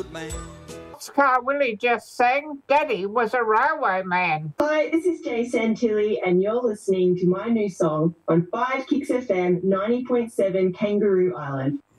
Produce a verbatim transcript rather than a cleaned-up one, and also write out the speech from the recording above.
good man. Oscar Willie just sang Daddy Was a Railway Man. Hi, this is Jay Santilli and you're listening to my new song on five Kicks F M ninety point seven Kangaroo Island.